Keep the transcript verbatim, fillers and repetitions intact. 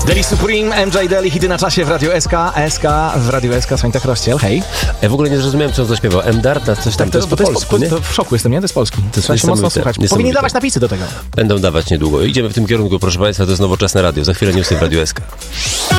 Deli Supreme, M J Deli, hity na czasie w Radiu S K. S K w Radiu S K, Słońca Krościel, hej. Ja w ogóle nie zrozumiałem, co on zaśpiewał. M-Darta, coś tam, Tak, to jest po to polsku, jest, nie? to w szoku jestem, nie? To jest polski. To jest trzeba się mocno słuchać. Powinni niesamowite. dawać napisy do tego. Będą dawać niedługo. Idziemy w tym kierunku, proszę Państwa, to jest Nowoczesne Radio. Za chwilę newsy w Radiu S K.